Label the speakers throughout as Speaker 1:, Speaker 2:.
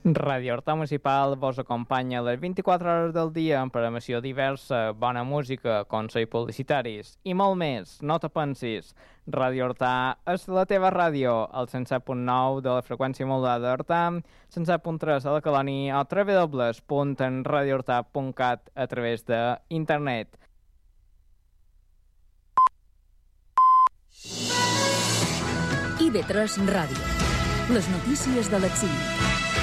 Speaker 1: Ràdio Horta Municipal vos acompanya les 24 hores del dia amb programació diversa, bona música, consells publicitaris i molt més. No te pensis. Ràdio Horta és la teva ràdio, el 107.9 de la freqüència modulada d'Horta, 107.3 a la Colònia o www.radiohorta.cat a través d'internet.
Speaker 2: IB3 Ràdio. Les notícies de l'exili.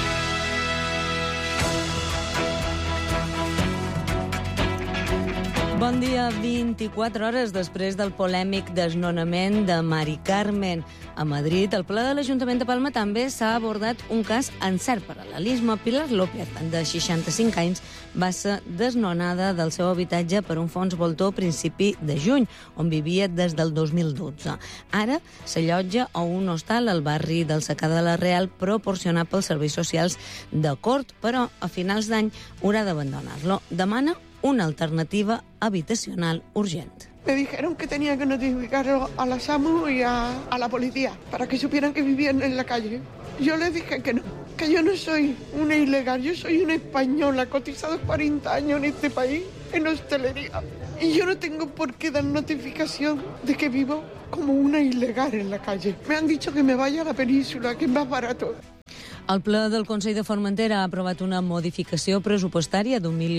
Speaker 3: Bon dia, 24 hores després del polèmic desnonament de Mari Carmen. A Madrid, al ple de l'Ajuntament de Palma també s'ha abordat un cas en cert paral·lelisme. Pilar López, de 65 anys, va ser desnonada del seu habitatge per un fons voltor a principi de juny, on vivia des del 2012. Ara s'allotja a un hostal al barri del Secà de la Real proporcionat pels serveis socials de Cort, però a finals d'any haurà d'abandonar-lo. Demana una alternativa habitacional urgent.
Speaker 4: Me dijeron que tenía que notificarlo a la SAMU y a la policía para que supieran que vivían en la calle. Yo les dije que no, que yo no soy una ilegal, yo soy una española, cotizado 40 años en este país, en hostelería. Y yo no tengo por qué dar notificación de que vivo como una ilegal en la calle. Me han dicho que me vaya a la península, que es más barato.
Speaker 3: El ple del Consell de Formentera ha aprovat una modificació pressupostària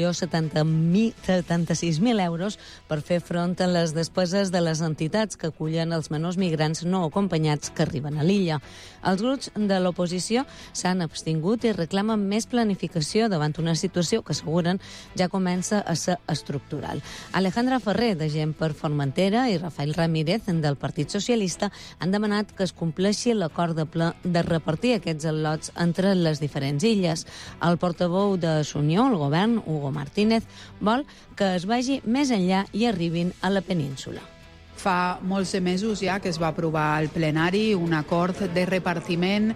Speaker 3: d'1.076.000 euros per fer front a les despeses de les entitats que acullen els menors migrants no acompanyats que arriben a l'illa. Els grups de l'oposició s'han abstingut i reclamen més planificació davant una situació que, asseguren, ja comença a ser estructural. Alejandra Ferrer, de Gent per Formentera, i Rafael Ramírez, del Partit Socialista, han demanat que es compleixi l'acord de ple de repartir aquests lots entre les diferents illes. El portaveu de Unió, el govern, Hugo Martínez, vol que es vagi més enllà i arribin a la península.
Speaker 5: Fa molts de mesos ja que es va aprovar al plenari un acord de repartiment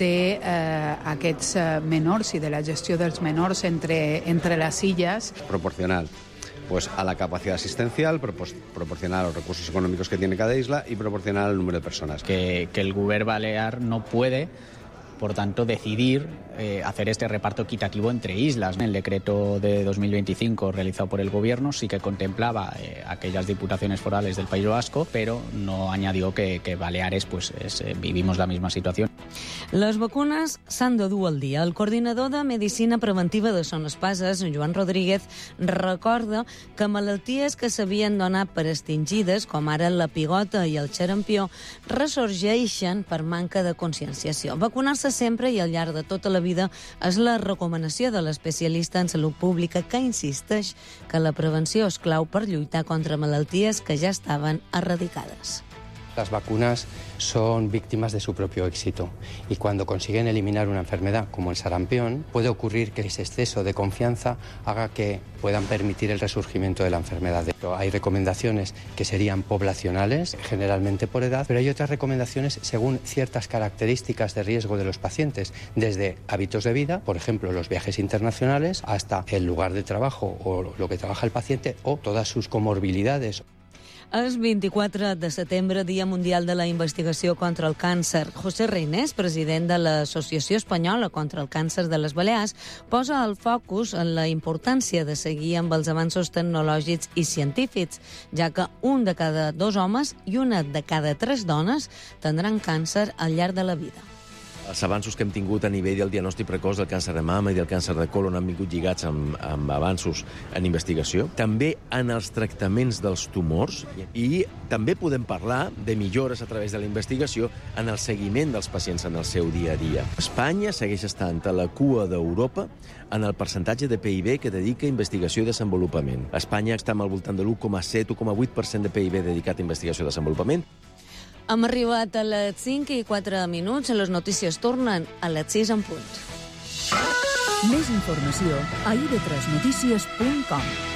Speaker 5: d'aquests menors i de la gestió dels menors entre les illes.
Speaker 6: Proporcional pues a la capacidad asistencial, proporcional a los recursos económicos que tiene cada isla y proporcional al número de personas.
Speaker 7: Que el Govern Balear no puede, por tanto, decidir hacer este reparto equitativo entre islas. El decreto de 2025 realizado por el Gobierno sí que contemplaba aquellas diputaciones forales del País Vasco, pero no añadió que Baleares vivimos la misma situación.
Speaker 3: Les vacunes s'han de dur al dia. El coordinador de Medicina Preventiva de Son Espases, Joan Rodríguez, recorda que malalties que s'havien donat per extingides, com ara la pigota i el xarampió, ressorgeixen per manca de conscienciació. Vacunar-se sempre i al llarg de tota la vida és la recomanació de l'especialista en salut pública, que insisteix que la prevenció és clau per lluitar contra malalties que ja estaven erradicades.
Speaker 8: Las vacunas son víctimas de su propio éxito y cuando consiguen eliminar una enfermedad como el sarampión, puede ocurrir que ese exceso de confianza haga que puedan permitir el resurgimiento de la enfermedad. Hay recomendaciones que serían poblacionales, generalmente por edad, pero hay otras recomendaciones según ciertas características de riesgo de los pacientes, desde hábitos de vida, por ejemplo, los viajes internacionales, hasta el lugar de trabajo o lo que trabaja el paciente o todas sus comorbilidades.
Speaker 3: És 24 de setembre, Dia Mundial de la Investigació contra el Càncer. José Reynés, president de l'Associació Espanyola contra el Càncer de les Balears, posa el focus en la importància de seguir amb els avanços tecnològics i científics, ja que un de cada 2 homes i una de cada 3 dones tindran càncer al llarg de la vida.
Speaker 9: Els avanços que hem tingut a nivell del diagnòstic precoç del càncer de mama i del càncer de colon han vingut lligats amb avanços en investigació, també en els tractaments dels tumors, i també podem parlar de millores a través de la investigació en el seguiment dels pacients en el seu dia a dia. Espanya segueix estant a la cua d'Europa en el percentatge de PIB que dedica a investigació i desenvolupament. Espanya està al voltant de l'1,7-1,8% de PIB dedicat a investigació i desenvolupament.
Speaker 3: Hem arribat a les 5:04. Les notícies tornen a les 6 en punt.
Speaker 2: Més informació a ib3notícies.com.